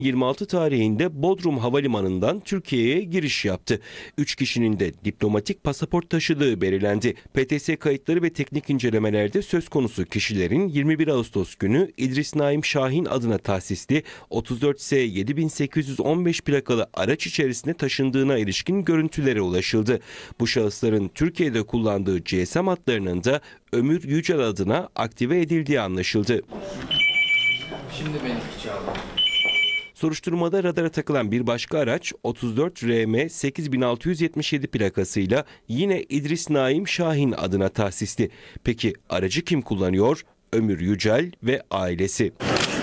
26 tarihinde Bodrum Havalimanı'ndan Türkiye'ye giriş yaptı. 3 kişinin de diplomatik pasaport taşıdığı belirlendi. PTS kayıtları ve teknik incelemelerde söz konusu kişilerin 21 Ağustos günü İdris Naim Şahin adına tahsisli 34S 7815 plakalı araç içerisinde taşındığına ilişkin görüntülere ulaşıldı. Bu şahısların Türkiye'de kullandığı GSM hatlarının da Ömür Yücel adına aktive edildiği anlaşıldı. Şimdi beni çaldı. Soruşturmada radara takılan bir başka araç 34 RM 8677 plakasıyla yine İdris Naim Şahin adına tahsisli. Peki aracı kim kullanıyor? Ömür Yücel ve ailesi.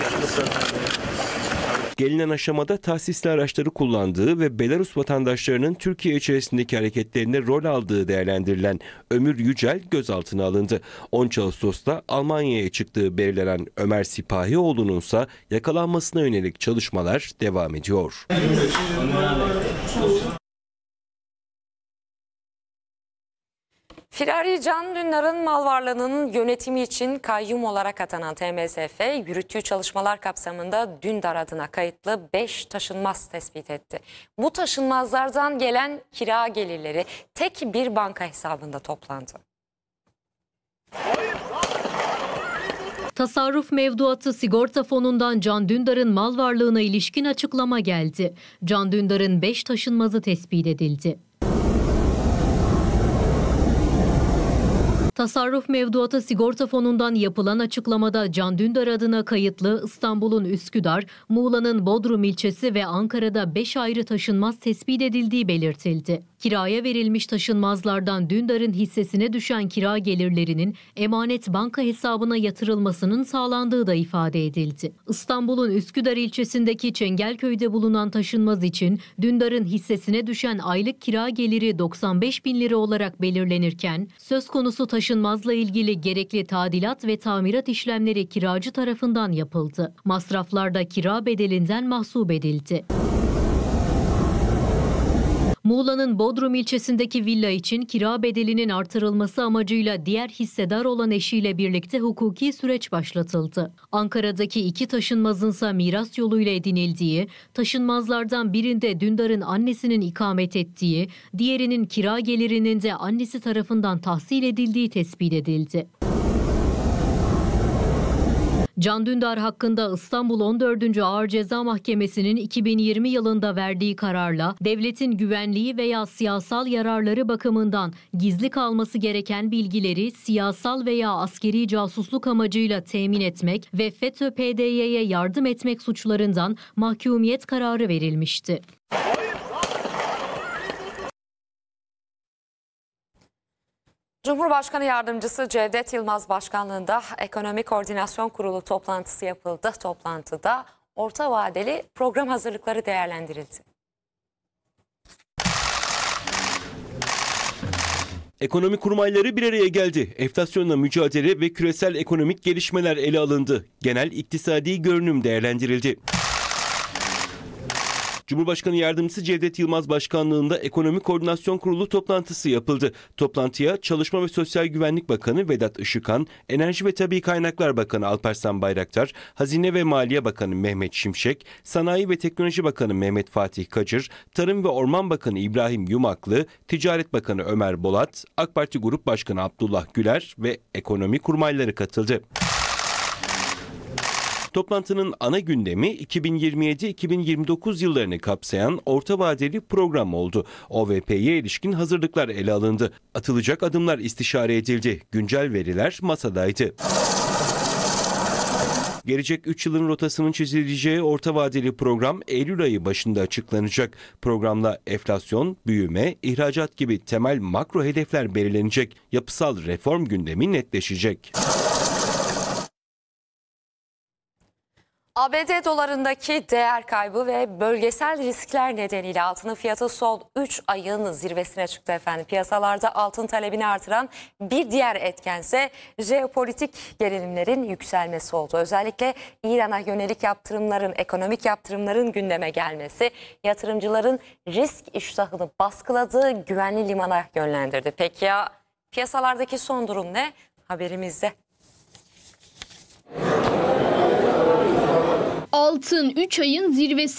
Gelinen aşamada tahsisli araçları kullandığı ve Belarus vatandaşlarının Türkiye içerisindeki hareketlerinde rol aldığı değerlendirilen Ömür Yücel gözaltına alındı. 13 Ağustos'ta Almanya'ya çıktığı belirlenen Ömer Sipahioğlu'nun ise yakalanmasına yönelik çalışmalar devam ediyor. Firari Can Dündar'ın mal varlığının yönetimi için kayyum olarak atanan TMSF, yürüttüğü çalışmalar kapsamında Dündar adına kayıtlı 5 taşınmaz tespit etti. Bu taşınmazlardan gelen kira gelirleri tek bir banka hesabında toplandı. Tasarruf Mevduatı Sigorta Fonu'ndan Can Dündar'ın mal varlığına ilişkin açıklama geldi. Can Dündar'ın 5 taşınmazı tespit edildi. Tasarruf Mevduatı Sigorta Fonu'ndan yapılan açıklamada Can Dündar adına kayıtlı İstanbul'un Üsküdar, Muğla'nın Bodrum ilçesi ve Ankara'da 5 ayrı taşınmaz tespit edildiği belirtildi. Kiraya verilmiş taşınmazlardan Dündar'ın hissesine düşen kira gelirlerinin emanet banka hesabına yatırılmasının sağlandığı da ifade edildi. İstanbul'un Üsküdar ilçesindeki Çengelköy'de bulunan taşınmaz için Dündar'ın hissesine düşen aylık kira geliri 95 bin lira olarak belirlenirken, söz konusu taşınmazla ilgili gerekli tadilat ve tamirat işlemleri kiracı tarafından yapıldı. Masraflar da kira bedelinden mahsup edildi. Muğla'nın Bodrum ilçesindeki villa için kira bedelinin artırılması amacıyla diğer hissedar olan eşiyle birlikte hukuki süreç başlatıldı. Ankara'daki 2 taşınmazınsa miras yoluyla edinildiği, taşınmazlardan birinde Dündar'ın annesinin ikamet ettiği, diğerinin kira gelirinin de annesi tarafından tahsil edildiği tespit edildi. Can Dündar hakkında İstanbul 14. Ağır Ceza Mahkemesi'nin 2020 yılında verdiği kararla devletin güvenliği veya siyasal yararları bakımından gizli kalması gereken bilgileri siyasal veya askeri casusluk amacıyla temin etmek ve FETÖ-PDY'ye yardım etmek suçlarından mahkumiyet kararı verilmişti. Cumhurbaşkanı Yardımcısı Cevdet Yılmaz başkanlığında Ekonomi Koordinasyon Kurulu toplantısı yapıldı. Toplantıda orta vadeli program hazırlıkları değerlendirildi. Ekonomi kurmayları bir araya geldi. Enflasyonla mücadele ve küresel ekonomik gelişmeler ele alındı. Genel iktisadi görünüm değerlendirildi. Cumhurbaşkanı Yardımcısı Cevdet Yılmaz başkanlığında Ekonomi Koordinasyon Kurulu toplantısı yapıldı. Toplantıya Çalışma ve Sosyal Güvenlik Bakanı Vedat Işıkhan, Enerji ve Tabii Kaynaklar Bakanı Alparslan Bayraktar, Hazine ve Maliye Bakanı Mehmet Şimşek, Sanayi ve Teknoloji Bakanı Mehmet Fatih Kacır, Tarım ve Orman Bakanı İbrahim Yumaklı, Ticaret Bakanı Ömer Bolat, AK Parti Grup Başkanı Abdullah Güler ve ekonomi kurmayları katıldı. Toplantının ana gündemi 2027-2029 yıllarını kapsayan orta vadeli program oldu. OVP'ye ilişkin hazırlıklar ele alındı. Atılacak adımlar istişare edildi. Güncel veriler masadaydı. Gelecek 3 yılın rotasının çizileceği orta vadeli program Eylül ayı başında açıklanacak. Programla enflasyon, büyüme, ihracat gibi temel makro hedefler belirlenecek. Yapısal reform gündemi netleşecek. ABD dolarındaki değer kaybı ve bölgesel riskler nedeniyle altının fiyatı son 3 ayın zirvesine çıktı efendim. Piyasalarda altın talebini artıran bir diğer etkense jeopolitik gerilimlerin yükselmesi oldu. Özellikle İran'a yönelik yaptırımların, ekonomik yaptırımların gündeme gelmesi yatırımcıların risk iştahını baskıladığı güvenli limana yönlendirdi. Peki ya piyasalardaki son durum ne? Haberimizde. Altın 3 ayın zirvesi.